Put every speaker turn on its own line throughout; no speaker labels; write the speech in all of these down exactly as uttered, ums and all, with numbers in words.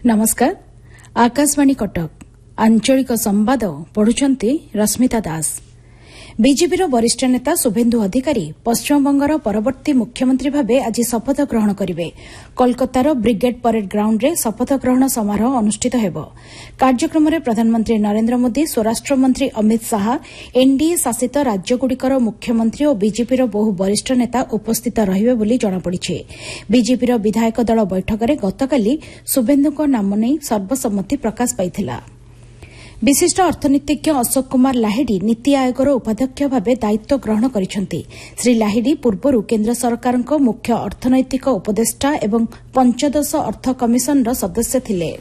नमस्कार आकाशवाणी कटक आंचलिक संवाद पढ़ुछंती रश्मिता दास। बीजेपी वरिष्ठ नेता शुभेन्दु अधिकारी पश्चिमबंगर परवर्ती मुख्यमंत्री भावे आज शपथ ग्रहण करेंगे। कोलकातार ब्रिगेड परेड ग्राउंड रे शपथ ग्रहण समारोह अनुष्ठित हेब। कार्यक्रम में प्रधानमंत्री नरेंद्र मोदी, स्वराष्ट्र मंत्री अमित शाह, एनडीए शासित राज्यगुड़िकर मुख्यमंत्री और बीजेपी बहु वरिष्ठ नेता उपस्थित रहिबे बोली जଣାपड़िछि। बीजेपी विधायक दल बैठक में गतकाली शुभेन्दुଙ୍କ नाम नहीं सर्वसम्मति प्रकाश पाइथिला। विशिष्ट अर्थनीतिज्ञ अशोक कुमार लाहिड़ी नीति आयोगर उपाध्यक्ष भाव दायित्व ग्रहण करिसेंति। श्री लाहिड़ी पूर्व केन्द्र सरकार मुख्य अर्थनैतिक उपदेष्टा एवं पंचदश अर्थ कमिशन सदस्य थिले।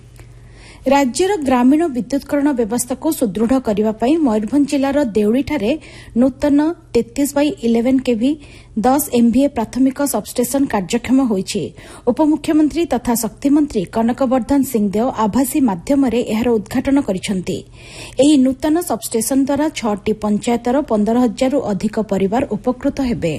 राज्यर ग्रामीण विद्युतकरण व्यवस्था को सुदृढ़ करने मयूरभंज जिलार देउलीठारे नूतन तैंतीस बै इलेवेन केवी दस एमभीए प्राथमिक सबस्टेशन कार्यक्षम होईछि। उपमुख्यमंत्री तथा शक्तिमंत्री कनकवर्धन सिंहदेव आभासी माध्यम एहार उद्घाटन करिसेंति। एही नूतन सबस्टेशन द्वारा छटी पंचायतर पंदर हजार अधिक परिवार उपकृत हेबे।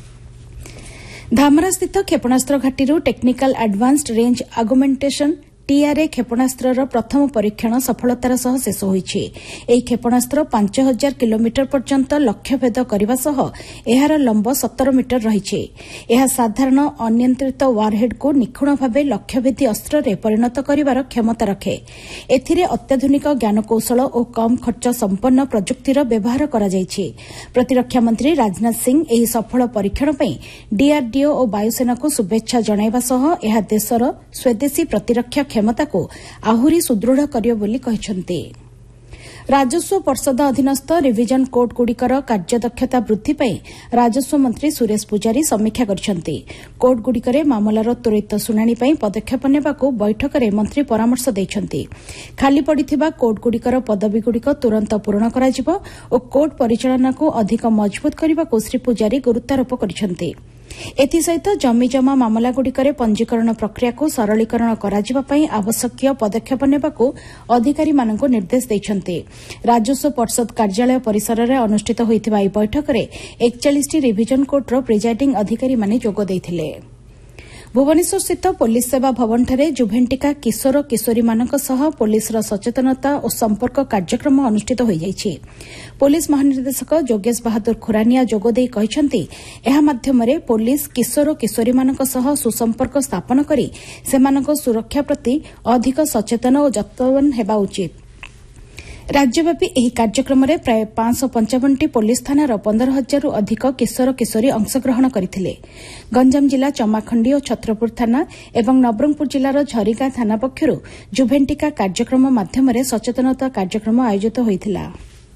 धामरा स्थित क्षेपणास्त्र घाटी टेक्निकल एडवांस्ड रेंज आगुमेंटेशन टीआरए क्षेपणास्त्र प्रथम परीक्षण सफलतार सह शेष होईछि। एही क्षेपणास्त्र पांच हजार किलोमीटर पर्यंत लक्ष्यभेद करने सह एहार लंब सतर मीटर रहिछि। एहा साधारण अनियंत्रित वारहेड को निखुण भावे लक्ष्यभेदी अस्त्र परिणत करिवार क्षमता रखे। एथिरे अत्याधुनिक ज्ञानकौशल और कम खर्च संपन्न प्रजुक्तिर व्यवहार करा जायछि। प्रतिरक्षा मंत्री राजनाथ सिंह एही सफल परीक्षण पई डीआरडीओ और वायुसेना को शुभेच्छा जणाइबा सह एहा देशर स्वदेशी प्रतिरक्षा क्षमता को आहुरी सुदृढ़ करियो बोली कहिसंती। राजस्व पर्षद अधीनस्थ रिविजन कोर्ट गुड़िकर कार्यदक्षता वृद्धि पाई राजस्व मंत्री सुरेश पुजारी समीक्षा करिसंती। कोर्ट गुड़िकर मामलार त्वरित शुणाणी पाई पदक्षेप नेबाकू बैठक में मंत्री परामर्श दैछंती। खाली पड़िथिबा कोर्ट गुड़िकर पदवी गुड़िक तुरंत पूरण कराजिबो और कोर्ट परिचालना को अधिक मजबूत करबाकू श्री पुजारी गुरुत्वारोप करिसंती। एथिसहित जमीजमा मामलागुड़िकर पंजीकरण प्रक्रिया को सरलीकरण कराजिबा पई आवश्यक पदक्षेप नेबाकू अधिकारी मानकू निर्देश दैछंती। राजस्व पर्षद कार्यालय परिसर में अनुष्ठित होइथिबा ई बैठक में एकचालीस टी रिविजन कोर्टर प्रिजाइडिंग अधिकारी माने जोग दैथिले। भुवनेश्वर स्थित पुलिस सेवा भवनଠାରେ जुभेंटिका किशोर किशोरी मानक सह पुलिसर सचेतनता और संपर्क कार्यक्रम अनुष्ठित होइଯାଇଛି। पुलिस महानिर्देशक जोगेश बहादुर खुरानिया जोगदेई कहिसंती एहा माध्यमरे पुलिस किशोर किशोरी मानक सह सुसंपर्क स्थापन करी सेमानक सुरक्षा प्रति अधिक सचेतन और जत्नवान हेबा उचित। राज्यव्यापी एही कार्यक्रम में प्राय पांच सौ पंचावन टी पुलिस थानार पंदर हजार अधिक किशोर किशोरी अंशग्रहण करथिले। गंजाम जिला चमाखंडी और छत्रपुर थाना एवं नवरंगपुर जिलार झरीगां थाना पक्षरु जुभेंटिका कार्यक्रम माध्यम सचेतनता कार्यक्रम आयोजित होइथिला।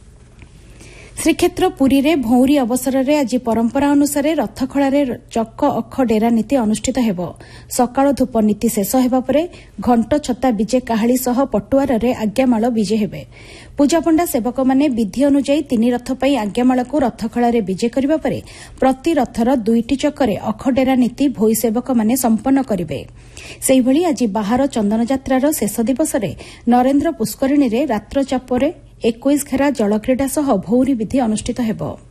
श्रीक्षेत्र पुरी रे भौरी अवसर में आज परंपरा अनुसार रथखड़ा चक अख डेरा नीति अनुष्ठित हेब। सकाळ धूप नीति शेष हेबा परे घंट छता विजे काहाली सह पटुआर रे आज्ञामाल विजे हेबे। पूजापंडा सेवक माने विधि अनुଯାयी तीन रथ पई आज्ञामाल को रथखड़ा रे विजे करिबा परे प्रति रथर दुईटी चकरे अख डेरा नीति भोई सेवक माने संपन्न करिवे। सेहिभଳି आज बाहर चंदन यात्रार शेष दिवस रे नरेंद्र पुष्करिणी रे रात्र चापरे इक्कीस घेरा जलक्रीड़ा सह भौरी विधि अनुष्ठित हेब।